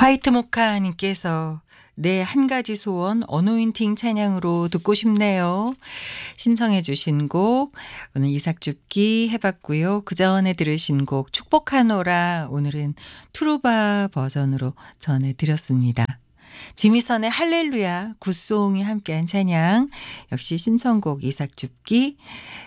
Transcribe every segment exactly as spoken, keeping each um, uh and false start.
화이트 모카님께서 내 한 가지 소원 어노인팅 찬양으로 듣고 싶네요. 신청해 주신 곡 오늘 이삭줍기 해봤고요. 그 전에 들으신 곡 축복하노라 오늘은 투루바 버전으로 전해드렸습니다. 지미선의 할렐루야 굿송이 함께한 찬양 역시 신청곡 이삭줍기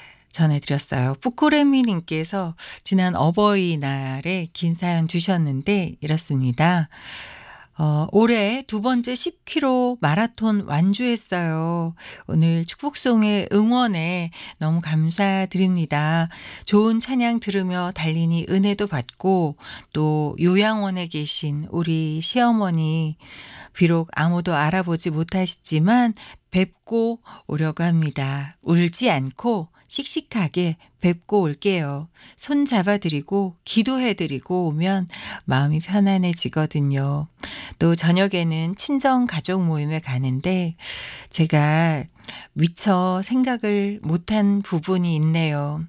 전해드렸어요. 뿌꾸레미님께서 지난 어버이날에 긴 사연 주셨는데 이렇습니다. 어, 올해 두 번째 십 킬로미터 마라톤 완주했어요. 오늘 축복송의 응원에 너무 감사드립니다. 좋은 찬양 들으며 달리니 은혜도 받고 또 요양원에 계신 우리 시어머니 비록 아무도 알아보지 못하시지만 뵙고 오려고 합니다. 울지 않고 씩씩하게 뵙고 올게요. 손 잡아드리고 기도해드리고 오면 마음이 편안해지거든요. 또 저녁에는 친정 가족 모임에 가는데 제가 미처 생각을 못한 부분이 있네요.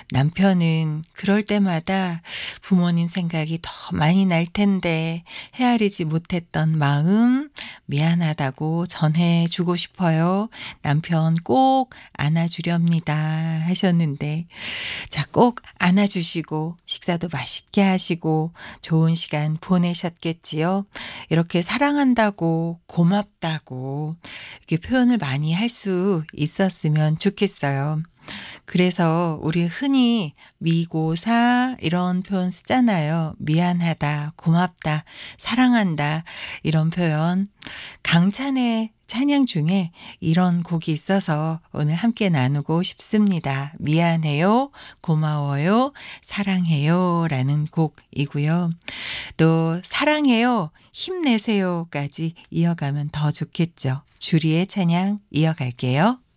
남편은 그럴 때마다 부모님 생각이 더 많이 날 텐데 헤아리지 못했던 마음 미안하다고 전해주고 싶어요. 남편 꼭 안아주렵니다 하셨는데 자, 꼭 안아주시고 식사도 맛있게 하시고 좋은 시간 보내셨겠지요. 이렇게 사랑한다고 고맙다고 이렇게 표현을 많이 할 수 있었으면 좋겠어요. 그래서 우리 흔히 미고사 이런 표현 쓰잖아요. 미안하다, 고맙다, 사랑한다 이런 표현. 강찬의 찬양 중에 이런 곡이 있어서 오늘 함께 나누고 싶습니다. 미안해요, 고마워요, 사랑해요 라는 곡이고요. 또 사랑해요, 힘내세요까지 이어가면 더 좋겠죠. 주리의 찬양 이어갈게요.